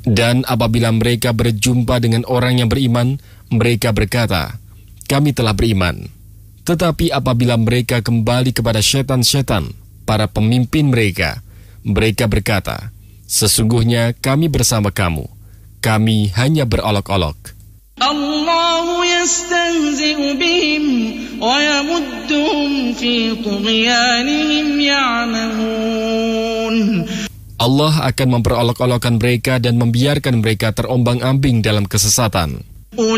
Dan apabila mereka berjumpa dengan orang yang beriman, mereka berkata, kami telah beriman. Tetapi apabila mereka kembali kepada syaitan-syaitan, para pemimpin mereka, mereka berkata, sesungguhnya kami bersama kamu, kami hanya berolok-olok. Allahu yastahzi'u bihim wa yamudduhum fi tughyanihim ya'mamun. Allah akan memperolok-olokkan mereka dan membiarkan mereka terombang-ambing dalam kesesatan.